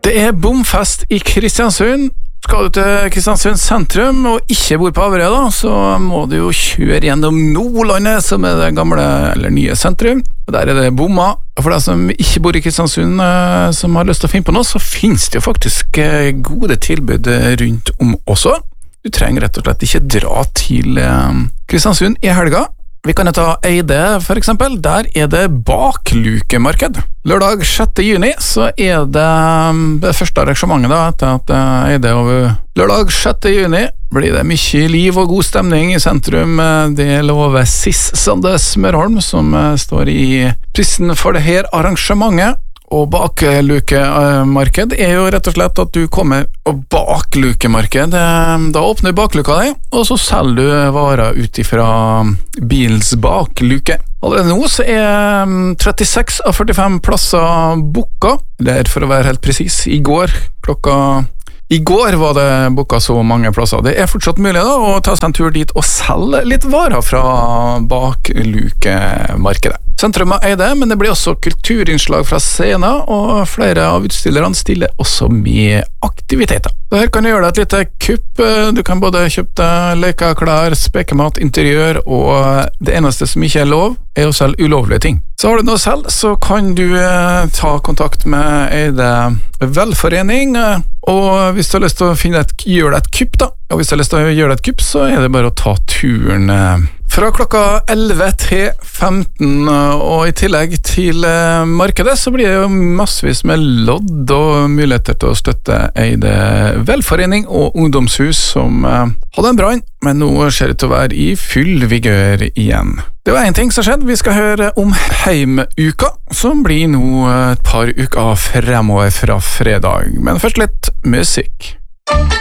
Det bomfest i Kristiansund. Skal du til Kristiansund sentrum og ikke bor på Averøy da, så må du jo kjøre gjennom Nordlandet, som det gamle eller nye sentrum. Og der det bomma. Og for deg som ikke bor i Kristiansund, som har lyst til å finne på noe, så finnes det jo faktisk gode tilbud rundt om også. Du trenger rett og slett ikke dra til Kristiansund i helga. Vi kan ta Eide for eksempel, der det baklukemarked. Lørdag 6. juni så det første arrangementet da, etter at Eide over lørdag 6. juni blir det mye liv og god stemning i sentrum. Det lover Sis Sande Smørholm som står i prisen for det her arrangementet. Og baklukemarked jo rett og slett at du kommer og baklukemarked, da åpner du bakluka deg, og så selger du varer ut ifra bilens bakluke. Allerede nå så 36 av 45 plasser booka, eller for å være helt presis, i går var det booka så mange plasser. Det fortsatt mulig da å ta seg en tur dit og selge litt varer fra baklukemarkedet. Sentrumet det, men det blir også kulturinnslag fra scenen, og flere av utstillerne stiller også med aktiviteter. Så her kan du gjøre deg et lite kupp. Du kan både kjøpe deg leker, klær, spekemat, interiør, og det eneste som ikke lov, å selge ulovlige ting. Så har du noe selv, så kan du ta kontakt med Eide velforening, og hvis du har lyst til å gjøre deg et kupp da, og hvis du har lyst til å gjøre deg et kupp, så det bare å ta turen fra klokka 11 til 15, og i tillegg til markedet så blir det jo massevis med lodd og muligheter til å støtte Eide velforening og ungdomshus som hadde en brann, men nå ser det ut til å være i full vigør igjen. Det var en ting som skjedde. Vi skal høre om Heimuka, som blir nå et par uker fremover fra fredag. Men først litt musikk.